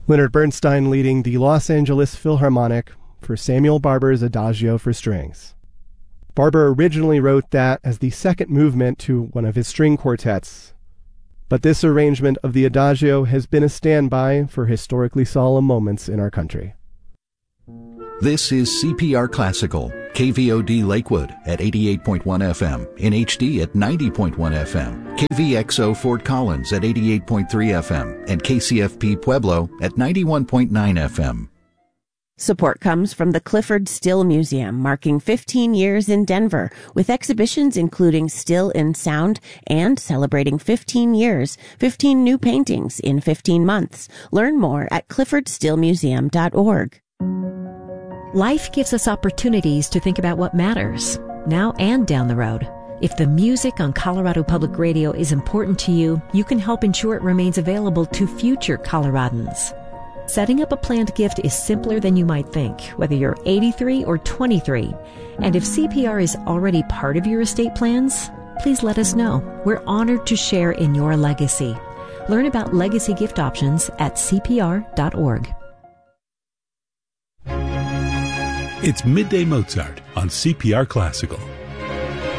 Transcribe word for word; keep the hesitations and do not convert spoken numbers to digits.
Leonard Bernstein leading the Los Angeles Philharmonic for Samuel Barber's Adagio for Strings. Barber originally wrote that as the second movement to one of his string quartets, but this arrangement of the Adagio has been a standby for historically solemn moments in our country. This is C P R Classical, K V O D Lakewood at eighty-eight point one F M, in H D at ninety point one F M, K V X O Fort Collins at eighty-eight point three F M, and K C F P Pueblo at ninety-one point nine F M. Support comes from the Clifford Still Museum, marking fifteen years in Denver, with exhibitions including Still in Sound and celebrating fifteen years, fifteen new paintings in fifteen months. Learn more at clifford still museum dot org. Life gives us opportunities to think about what matters, now and down the road. If the music on Colorado Public Radio is important to you, you can help ensure it remains available to future Coloradans. Setting up a planned gift is simpler than you might think, whether you're eighty-three or twenty-three. And if C P R is already part of your estate plans, please let us know. We're honored to share in your legacy. Learn about legacy gift options at C P R dot org. It's Midday Mozart on C P R Classical.